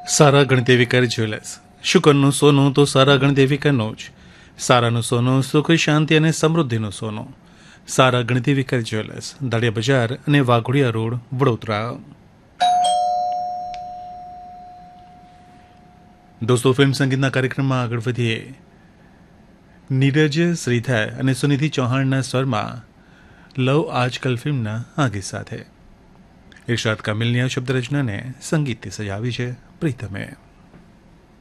સારા ગણદેવીકર jewellers. શુકરનું સોનું તો સારા ગણદેવીકરનું જ. સારાનું સોનું સુખ શાંતિ અને સમૃદ્ધિનું સોનું. સારા ગણદેવીકર જ્વેલર્સ, દાડિયા બજાર અને વાઘોડિયા રોડ, વડોદરા. દોસ્તો, ફિલ્મ સંગીતના કાર્યક્રમમાં આગળ વધીએ. નીરજ શ્રીધર અને સુનિધિ ચૌહાણના સ્વરમાં લવ આજકલ ફિલ્મના આ ગીત સાથે ઇરશાદ કામિલની આ શબ્દ રચનાને સંગીતથી સજાવી છે પ્રીતમે.